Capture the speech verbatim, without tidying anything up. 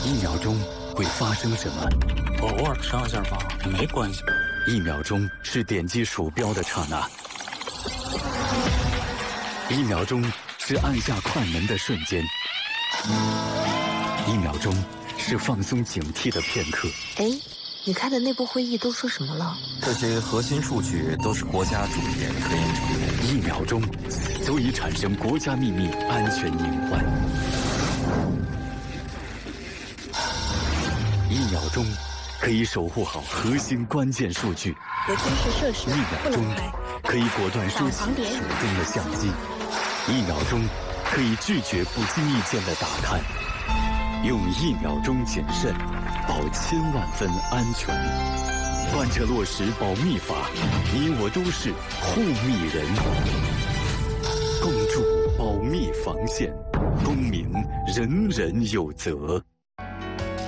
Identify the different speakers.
Speaker 1: 一秒钟会发生什么？
Speaker 2: 偶尔上下发没关系。
Speaker 1: 一秒钟是点击鼠标的刹那，一秒钟是按下快门的瞬间，一秒钟是放松警惕的片刻。
Speaker 3: 哎，你开的内部会议都说什么了？
Speaker 4: 这些核心数据都是国家重点科研成果。
Speaker 1: 一秒钟足以产生国家秘密安全隐患。一秒钟可以守护好核心关键数据。
Speaker 5: 核军事设施
Speaker 1: 一秒钟可以果断收起手中的相机。一秒钟可以拒绝不经意间的打探。用一秒钟谨慎，保千万分安全。贯彻落实保密法，你我都是护密人。共筑保密防线，公民人人有责。